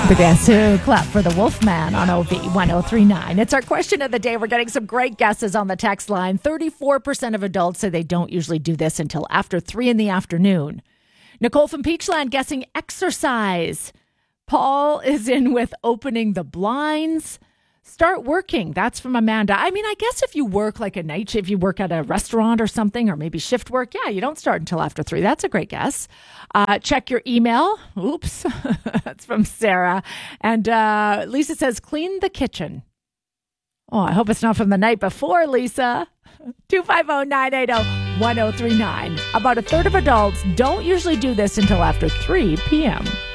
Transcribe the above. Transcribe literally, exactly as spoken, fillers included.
The guess who clap for the Wolfman on O V one oh three nine. It's our question of the day. We're getting some great guesses on the text line. thirty-four percent of adults say they don't usually do this until after three in the afternoon. Nicole from Peachland guessing exercise. Paul is in with opening the blinds. Start working. That's from Amanda. I mean, I guess if you work like a night shift, if you work at a restaurant or something, or maybe shift work, yeah, you don't start until after three. That's a great guess. Uh, check your email. Oops. That's from Sarah. And uh, Lisa says, clean the kitchen. Oh, I hope it's not from the night before, Lisa. two five zero, nine eight zero, one zero three nine. About a third of adults don't usually do this until after three p.m.